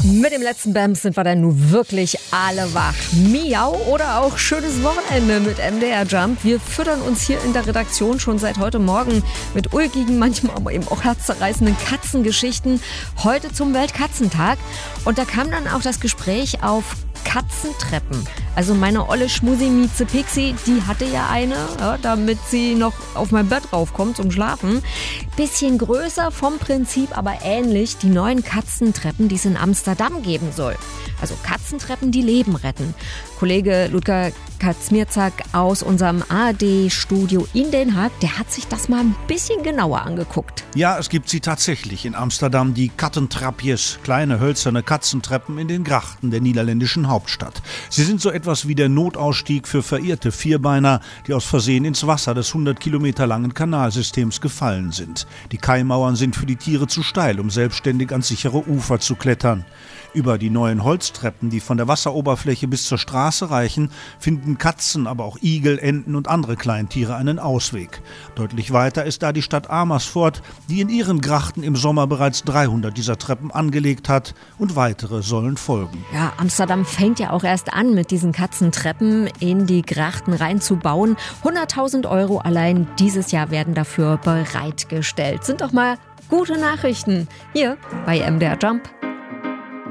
Mit dem letzten BAMS sind wir dann nun wirklich alle wach. Miau oder auch schönes Wochenende mit MDR Jump. Wir füttern uns hier in der Redaktion schon seit heute Morgen mit ulkigen, manchmal aber eben auch herzzerreißenden Katzengeschichten. Heute zum Weltkatzentag. Und da kam dann auch das Gespräch auf Katzentreppen. Also meine olle Schmusi-Mieze Pixie, die hatte ja eine, ja, damit sie noch auf mein Bett raufkommt zum Schlafen. Bisschen größer vom Prinzip, aber ähnlich die neuen Katzentreppen, die es in Amsterdam geben soll. Also Katzentreppen, die Leben retten. Kollege Ludger Kaczmierzak aus unserem ARD-Studio in Den Haag, der hat sich das mal ein bisschen genauer angeguckt. Ja, es gibt sie tatsächlich in Amsterdam, die Kattentrapjes, kleine hölzerne Katzentreppen in den Grachten der niederländischen Hauptstadt. Sie sind so etwas wie der Notausstieg für verirrte Vierbeiner, die aus Versehen ins Wasser des 100 Kilometer langen Kanalsystems gefallen sind. Die Kaimauern sind für die Tiere zu steil, um selbstständig ans sichere Ufer zu klettern. Über die neuen Holztreppen, die von der Wasseroberfläche bis zur Straße reichen, finden Katzen, aber auch Igel, Enten und andere Kleintiere einen Ausweg. Deutlich weiter ist da die Stadt Amersfoort, die in ihren Grachten im Sommer bereits 300 dieser Treppen angelegt hat, und weitere sollen folgen. Ja, Amsterdam fängt ja auch erst an, mit diesen Katzentreppen in die Grachten reinzubauen. 100.000 € allein dieses Jahr werden dafür bereitgestellt. Sind doch mal gute Nachrichten hier bei MDR Jump.